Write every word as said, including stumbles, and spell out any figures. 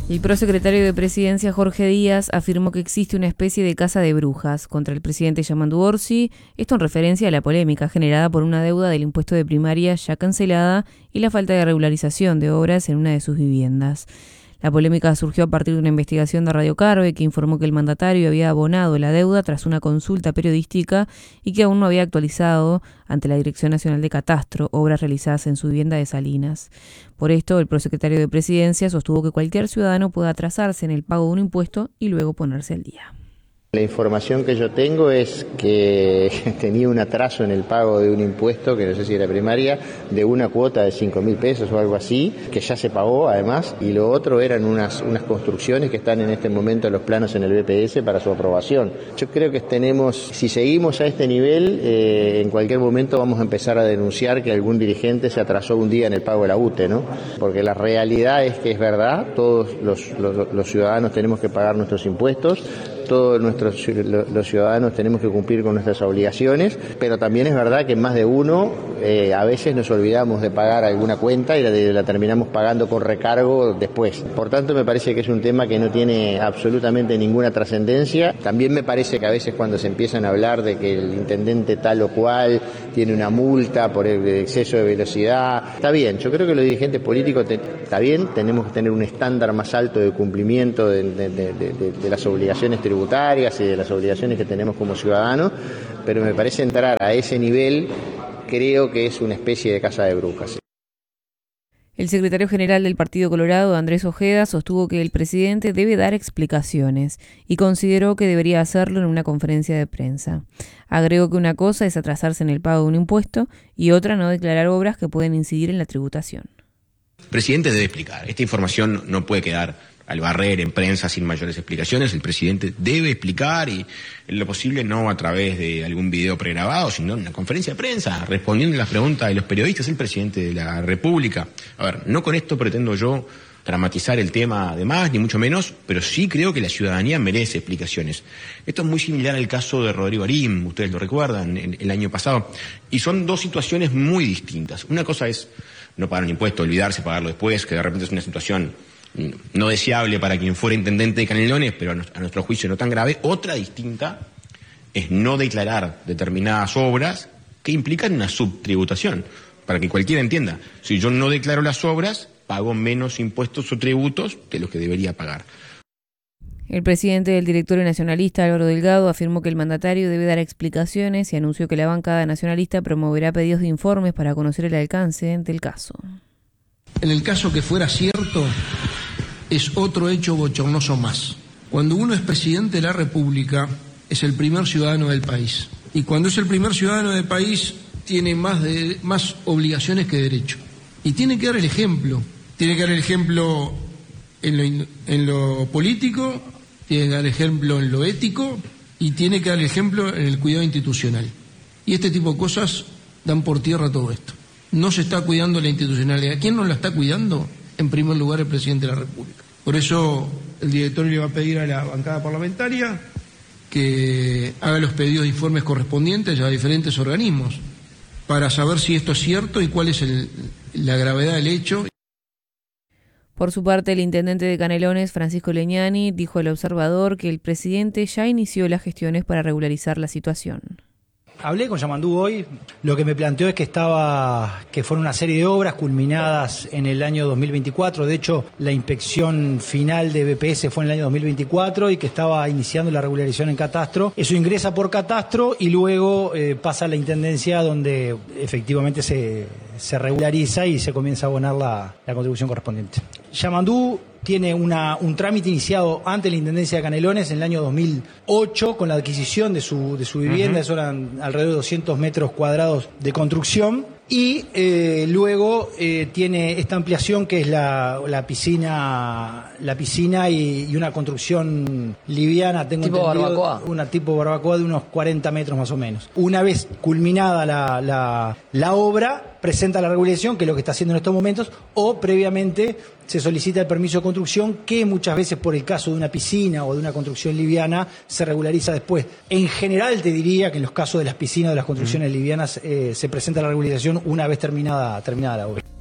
El prosecretario de Presidencia, Jorge Díaz, afirmó que existe una especie de caza de brujas contra el presidente Yamandu Orsi, esto en referencia a la polémica generada por una deuda del impuesto de primaria ya cancelada y la falta de regularización de obras en una de sus viviendas. La polémica surgió a partir de una investigación de Radio Carve que informó que el mandatario había abonado la deuda tras una consulta periodística y que aún no había actualizado ante la Dirección Nacional de Catastro obras realizadas en su vivienda de Salinas. Por esto, el prosecretario de Presidencia sostuvo que cualquier ciudadano puede atrasarse en el pago de un impuesto y luego ponerse al día. La información que yo tengo es que tenía un atraso en el pago de un impuesto, que no sé si era primaria, de una cuota de cinco mil pesos o algo así, que ya se pagó además, y lo otro eran unas, unas construcciones que están en este momento en los planos en el B P S para su aprobación. Yo creo que tenemos, si seguimos a este nivel, eh, en cualquier momento vamos a empezar a denunciar que algún dirigente se atrasó un día en el pago de la U T E, ¿no? Porque la realidad es que es verdad, todos los, los, los ciudadanos tenemos que pagar nuestros impuestos, todos nuestros los ciudadanos tenemos que cumplir con nuestras obligaciones, pero también es verdad que más de uno eh, a veces nos olvidamos de pagar alguna cuenta y la, la terminamos pagando con recargo después. Por tanto, me parece que es un tema que no tiene absolutamente ninguna trascendencia. También me parece que a veces cuando se empiezan a hablar de que el intendente tal o cual tiene una multa por el exceso de velocidad, está bien, yo creo que los dirigentes políticos te, está bien, tenemos que tener un estándar más alto de cumplimiento de, de, de, de, de las obligaciones tributarias tributarias y de las obligaciones que tenemos como ciudadanos, pero me parece entrar a ese nivel, creo que es una especie de caza de brujas. El secretario general del Partido Colorado, Andrés Ojeda, sostuvo que el presidente debe dar explicaciones y consideró que debería hacerlo en una conferencia de prensa. Agregó que una cosa es atrasarse en el pago de un impuesto y otra no declarar obras que pueden incidir en la tributación. El presidente debe explicar. Esta información no puede quedar al barrer en prensa sin mayores explicaciones. El presidente debe explicar y en lo posible no a través de algún video pregrabado, sino en una conferencia de prensa, respondiendo las preguntas de los periodistas, el presidente de la República. A ver, no con esto pretendo yo dramatizar el tema además, ni mucho menos, pero sí creo que la ciudadanía merece explicaciones. Esto es muy similar al caso de Rodrigo Arim, ustedes lo recuerdan, el, el año pasado, y son dos situaciones muy distintas. Una cosa es no pagar un impuesto, olvidarse, pagarlo después, que de repente es una situación no deseable para quien fuera intendente de Canelones, pero a nuestro juicio no tan grave. Otra distinta es no declarar determinadas obras que implican una subtributación. Para que cualquiera entienda, si yo no declaro las obras, pago menos impuestos o tributos de los que debería pagar. El presidente del Directorio Nacionalista, Álvaro Delgado, afirmó que el mandatario debe dar explicaciones y anunció que la bancada nacionalista promoverá pedidos de informes para conocer el alcance del caso. En el caso que fuera cierto, es otro hecho bochornoso más. Cuando uno es presidente de la República, es el primer ciudadano del país. Y cuando es el primer ciudadano del país, tiene más, de, más obligaciones que derechos. Y tiene que dar el ejemplo. Tiene que dar el ejemplo en lo, en lo político, tiene que dar el ejemplo en lo ético y tiene que dar el ejemplo en el cuidado institucional. Y este tipo de cosas dan por tierra todo esto. No se está cuidando la institucionalidad. ¿Quién no la está cuidando? En primer lugar, el presidente de la República. Por eso el directorio le va a pedir a la bancada parlamentaria que haga los pedidos de informes correspondientes a diferentes organismos para saber si esto es cierto y cuál es el, la gravedad del hecho. Por su parte, el intendente de Canelones, Francisco Leñani, dijo al Observador que el presidente ya inició las gestiones para regularizar la situación. Hablé con Yamandu hoy, lo que me planteó es que estaba, que fueron una serie de obras culminadas en el año dos mil veinticuatro, de hecho la inspección final de B P S fue en el año dos mil veinticuatro y que estaba iniciando la regularización en catastro. Eso ingresa por catastro y luego eh, pasa a la intendencia donde efectivamente se, se regulariza y se comienza a abonar la, la contribución correspondiente. Yamandu tiene una, un trámite iniciado ante la Intendencia de Canelones en el año dos mil ocho con la adquisición de su, de su vivienda, uh-huh. Eso eran alrededor de doscientos metros cuadrados de construcción. Y eh, luego eh, tiene esta ampliación que es la, la piscina la piscina y, y una construcción liviana, tengo tipo entendido, barbacoa. Una tipo barbacoa de unos cuarenta metros más o menos. Una vez culminada la, la, la obra, presenta la regulación, que es lo que está haciendo en estos momentos, o previamente se solicita el permiso de construcción, que muchas veces por el caso de una piscina o de una construcción liviana se regulariza después. En general te diría que en los casos de las piscinas o de las construcciones mm. livianas eh, se presenta la regularización una vez terminada, terminada la obra.